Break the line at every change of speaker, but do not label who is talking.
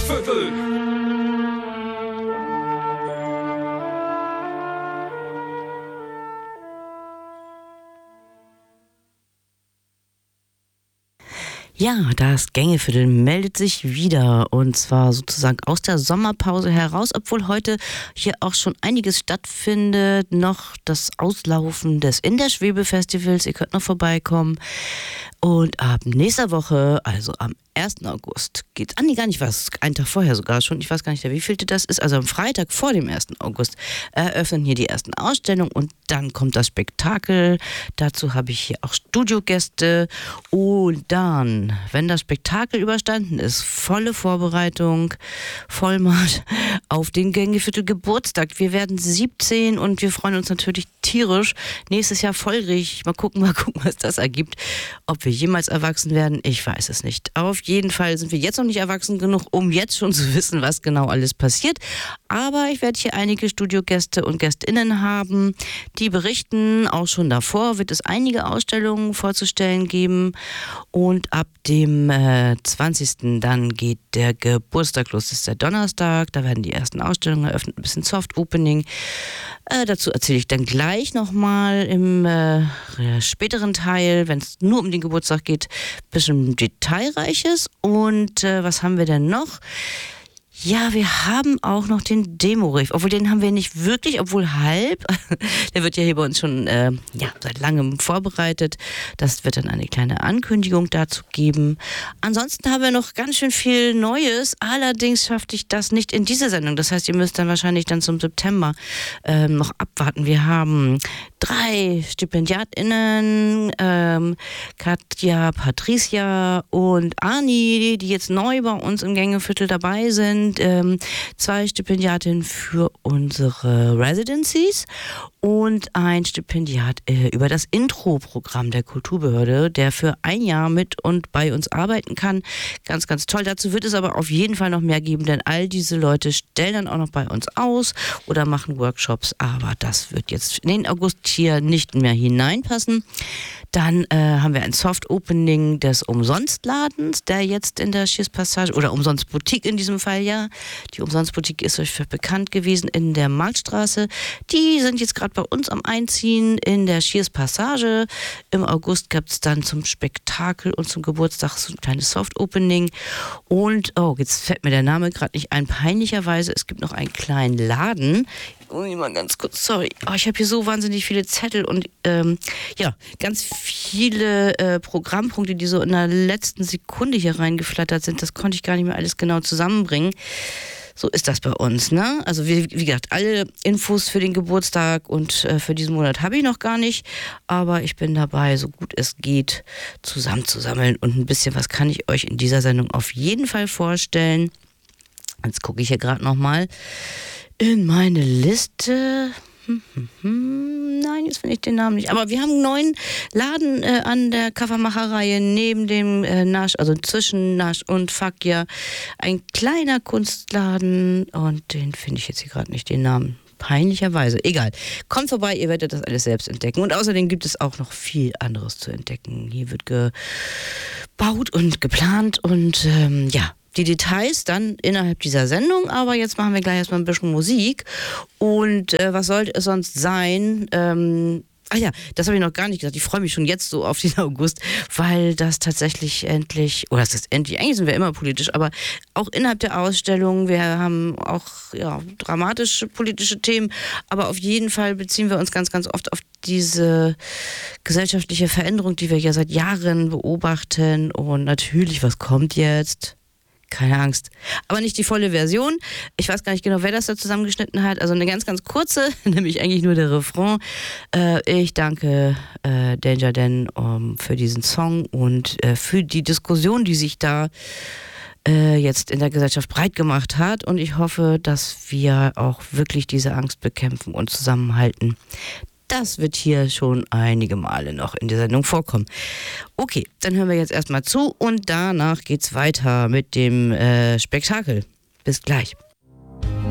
Gängeviertel.
Ja, das Gängeviertel meldet sich wieder und zwar sozusagen aus der Sommerpause heraus, obwohl heute hier auch schon einiges stattfindet. Noch das Auslaufen des In der Schwebe Festivals, ihr könnt noch vorbeikommen. Und ab nächster Woche, also am 1. August, geht's an, nee, gar nicht was, einen Tag vorher sogar schon, ich weiß gar nicht, wie vielte das ist, also am Freitag vor dem 1. August eröffnen hier die ersten Ausstellungen und dann kommt das Spektakel. Dazu habe ich hier auch Studiogäste und dann, wenn das Spektakel überstanden ist, volle Vorbereitung, Vollmarsch auf den Gängeviertel Geburtstag. Wir werden 17 und wir freuen uns natürlich tierisch. Nächstes Jahr volljährig. Mal gucken, was das ergibt. Ob wir jemals erwachsen werden, ich weiß es nicht. Auf jeden Fall sind wir jetzt noch nicht erwachsen genug, um jetzt schon zu wissen, was genau alles passiert. Aber ich werde hier einige Studiogäste und GästInnen haben, die berichten. Auch schon davor wird es einige Ausstellungen vorzustellen geben. Und ab dem 20. dann geht der Geburtstag los. Das ist der Donnerstag. Da werden die ersten Ausstellungen eröffnet. Ein bisschen Soft-Opening. Dazu erzähle ich dann gleich nochmal im späteren Teil, wenn es nur um den Geburtstag geht, ein bisschen Detailreiches. Und was haben wir denn noch? Ja, wir haben auch noch den Demo-Rave, obwohl den haben wir nicht wirklich, obwohl halb. Der wird ja hier bei uns schon seit langem vorbereitet. Das wird dann eine kleine Ankündigung dazu geben. Ansonsten haben wir noch ganz schön viel Neues. Allerdings schaffte ich das nicht in diese Sendung. Das heißt, ihr müsst dann wahrscheinlich dann zum September noch abwarten. Wir haben 3 StipendiatInnen, Katja, Patricia und Ani, die jetzt neu bei uns im Gängeviertel dabei sind. 2 Stipendiatinnen für unsere Residencies und ein Stipendiat über das Intro-Programm der Kulturbehörde, der für ein Jahr mit und bei uns arbeiten kann. Ganz, ganz toll. Dazu wird es aber auf jeden Fall noch mehr geben, denn all diese Leute stellen dann auch noch bei uns aus oder machen Workshops, aber das wird jetzt in den August hier nicht mehr hineinpassen. Dann haben wir ein Soft-Opening des Umsonstladens, der jetzt in der Schierspassage, oder Umsonst-Boutique in diesem Fall, ja. Die Umsonst-Boutique ist euch bekannt gewesen in der Marktstraße. Die sind jetzt gerade bei uns am Einziehen in der Schierspassage. Im August gab es dann zum Spektakel und zum Geburtstag so ein kleines Soft-Opening. Und, jetzt fällt mir der Name gerade nicht ein, peinlicherweise, es gibt noch einen kleinen Laden. Mal ganz kurz, sorry. Ich habe hier so wahnsinnig viele Zettel und ganz viele Programmpunkte, die so in der letzten Sekunde hier reingeflattert sind. Das konnte ich gar nicht mehr alles genau zusammenbringen. So ist das bei uns, ne? Also wie gesagt, alle Infos für den Geburtstag und für diesen Monat habe ich noch gar nicht, aber ich bin dabei, so gut es geht, zusammenzusammeln und ein bisschen was kann ich euch in dieser Sendung auf jeden Fall vorstellen. Jetzt gucke ich hier gerade nochmal in meine Liste. Nein, jetzt finde ich den Namen nicht. Aber wir haben einen neuen Laden an der Kaffermacherreihe neben dem Nasch, also zwischen Nasch und Fakir. Ein kleiner Kunstladen und den finde ich jetzt hier gerade nicht, den Namen. Peinlicherweise. Egal. Kommt vorbei, ihr werdet das alles selbst entdecken. Und außerdem gibt es auch noch viel anderes zu entdecken. Hier wird gebaut und geplant und die Details dann innerhalb dieser Sendung, aber jetzt machen wir gleich erstmal ein bisschen Musik. Und was sollte es sonst sein? Das habe ich noch gar nicht gesagt. Ich freue mich schon jetzt so auf den August, weil das tatsächlich endlich, eigentlich sind wir immer politisch, aber auch innerhalb der Ausstellung, wir haben auch dramatische politische Themen, aber auf jeden Fall beziehen wir uns ganz, ganz oft auf diese gesellschaftliche Veränderung, die wir ja seit Jahren beobachten. Und natürlich, was kommt jetzt? Keine Angst. Aber nicht die volle Version. Ich weiß gar nicht genau, wer das da zusammengeschnitten hat. Also eine ganz, ganz kurze, nämlich eigentlich nur der Refrain. Ich danke Danger Dan für diesen Song und für die Diskussion, die sich da jetzt in der Gesellschaft breit gemacht hat. Und ich hoffe, dass wir auch wirklich diese Angst bekämpfen und zusammenhalten. Das wird hier schon einige Male noch in der Sendung vorkommen. Okay, dann hören wir jetzt erstmal zu und danach geht's weiter mit dem Spektakel. Bis gleich.